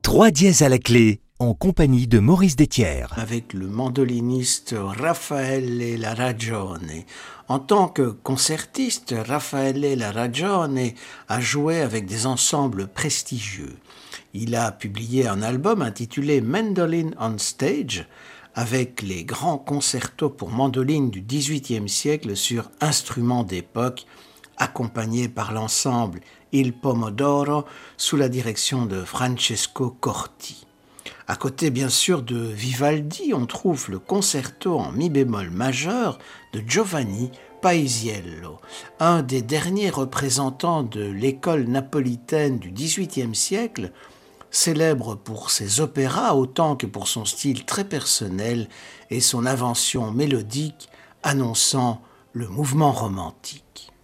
3 dièses à la clé, en compagnie de Maurice Détière. Avec le mandoliniste Raffaele Laragione. En tant que concertiste, Raffaele Laragione a joué avec des ensembles prestigieux. Il a publié un album intitulé Mandolin on Stage, avec les grands concertos pour mandoline du XVIIIe siècle sur instruments d'époque, accompagné par l'ensemble Il Pomodoro sous la direction de Francesco Corti. À côté bien sûr de Vivaldi, on trouve le concerto en mi bémol majeur de Giovanni Paisiello, un des derniers représentants de l'école napolitaine du XVIIIe siècle, célèbre pour ses opéras autant que pour son style très personnel et son invention mélodique annonçant le mouvement romantique.